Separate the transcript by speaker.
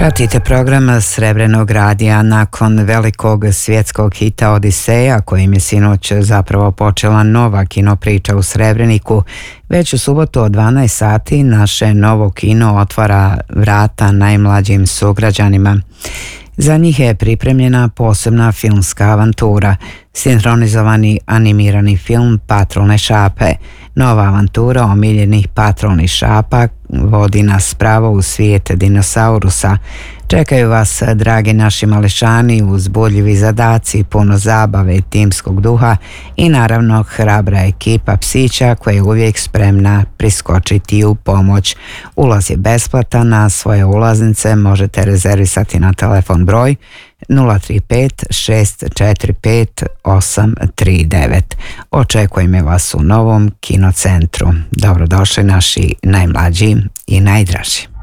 Speaker 1: Pratite program Srebrenog radija. Nakon velikog svjetskog hita Odiseja, kojim je sinoć zapravo počela nova kinopriča u Srebreniku, već u subotu od 12 sati naše novo kino otvara vrata najmlađim sugrađanima. Za njih je pripremljena posebna filmska avantura, sinhronizovani animirani film Patrolne šape. Nova avantura omiljenih patrolnih šapa vodi nas pravo u svijet dinosaurusa. Čekaju vas, dragi naši mališani, uzbudljivi zadaci, puno zabave, timskog duha i naravno hrabra ekipa psića koja je uvijek spremna priskočiti u pomoć. Ulaz je besplatan, a svoje ulaznice možete rezervisati na telefon broj 035 645 839. Očekujemo vas u novom kinocentru. Dobrodošli naši najmlađi i najdraži.